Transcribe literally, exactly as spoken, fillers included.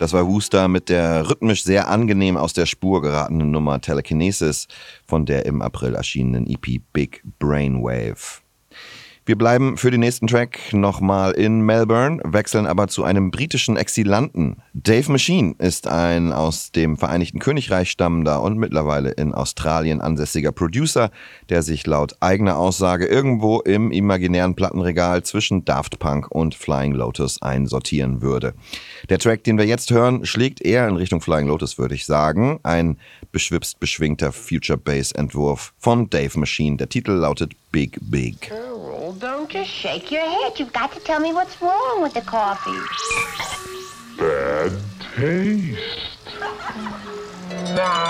Das war Wooster mit der rhythmisch sehr angenehm aus der Spur geratenen Nummer Telekinesis von der im April erschienenen E P Big Brainwave. Wir bleiben für den nächsten Track nochmal in Melbourne, wechseln aber zu einem britischen Exilanten. Dave Machine ist ein aus dem Vereinigten Königreich stammender und mittlerweile in Australien ansässiger Producer, der sich laut eigener Aussage irgendwo im imaginären Plattenregal zwischen Daft Punk und Flying Lotus einsortieren würde. Der Track, den wir jetzt hören, schlägt eher in Richtung Flying Lotus, würde ich sagen. Ein beschwipst beschwingter Future-Bass-Entwurf von Dave Machine. Der Titel lautet Big Big. Carol, don't just shake your head. You've got to tell me what's wrong with the coffee. Bad taste. Now